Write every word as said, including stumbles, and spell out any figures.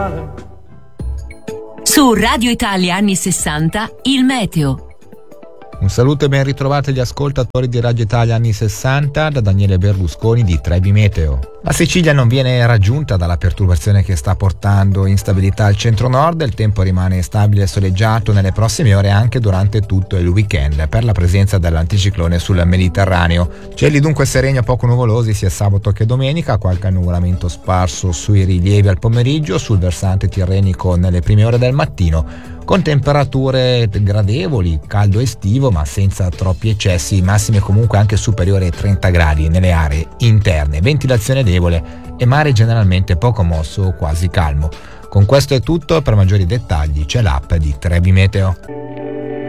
Su Radio Italia anni sessanta, il meteo. Un saluto e ben ritrovati agli ascoltatori di Radio Italia anni sessanta da Daniele Berlusconi di Trebi Meteo. La Sicilia non viene raggiunta dalla perturbazione che sta portando instabilità al centro-nord. Il tempo rimane stabile e soleggiato nelle prossime ore anche durante tutto il weekend per la presenza dell'anticiclone sul Mediterraneo. Cieli dunque sereni o poco nuvolosi sia sabato che domenica, qualche annuvolamento sparso sui rilievi al pomeriggio, sul versante tirrenico nelle prime ore del mattino, con temperature gradevoli, caldo estivo ma senza troppi eccessi, massime comunque anche superiori ai trenta gradi nelle aree interne, ventilazione debole e mare generalmente poco mosso o quasi calmo. Con questo è tutto, per maggiori dettagli c'è l'app di Trebi Meteo.